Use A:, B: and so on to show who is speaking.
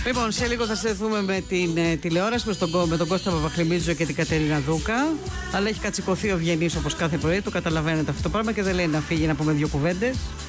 A: Λοιπόν, σε λίγο θα συνδεθούμε με την τηλεόραση, με τον Κώστα Παπαχρημίτζο και την Κατερίνα Δούκα. Αλλά έχει κατσικωθεί ο Βιενής όπως κάθε πρωί, το καταλαβαίνετε αυτό το πράγμα και δεν λέει να φύγει να πούμε δύο κουβέντες.